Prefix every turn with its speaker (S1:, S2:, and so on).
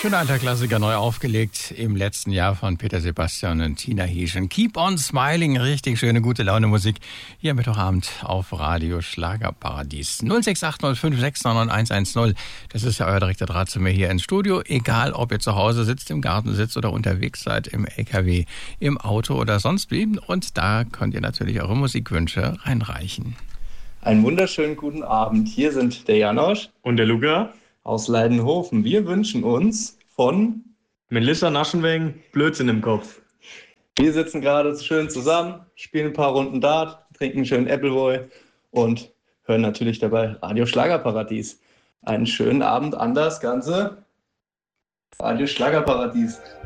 S1: Schöner alter Klassiker, neu aufgelegt im letzten Jahr von Peter Sebastian und Tina Hieschen. Keep on Smiling, richtig schöne, gute Laune Musik hier am Mittwochabend auf Radio Schlagerparadies. 06805699110, das ist ja euer direkter Draht zu mir hier ins Studio. Egal, ob ihr zu Hause sitzt, im Garten sitzt oder unterwegs seid, im LKW, im Auto oder sonst wie. Und da könnt ihr natürlich eure Musikwünsche reinreichen.
S2: Einen wunderschönen guten Abend. Hier sind der Janosch
S3: und der Luca
S2: aus Leidenhofen. Wir wünschen uns von
S3: Melissa Naschenweng Blödsinn im Kopf.
S2: Wir sitzen gerade schön zusammen, spielen ein paar Runden Dart, trinken einen schönen Appleboy und hören natürlich dabei Radio Schlagerparadies. Einen schönen Abend an das ganze Radio Schlagerparadies.